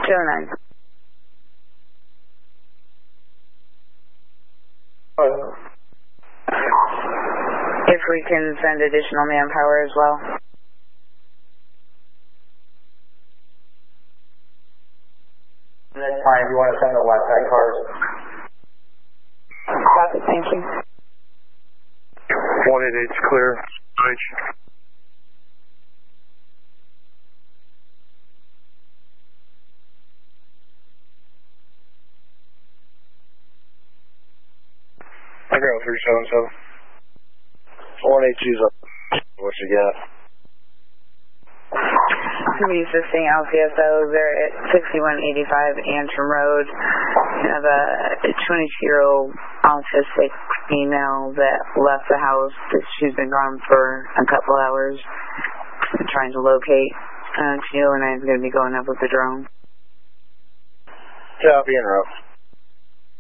209. If we can send additional manpower as well. That's fine. If you want to send the left side cars. Copy, thank you. 188's clear. Bridge. I got 377. 182's up. What you got? We assisting LCSO. They're at 6185 Antrim Road. We have a 22-year-old autistic female that left the house. She's been gone for a couple hours. I'm trying to locate. 209 is going to be going up with the drone. Copy en route.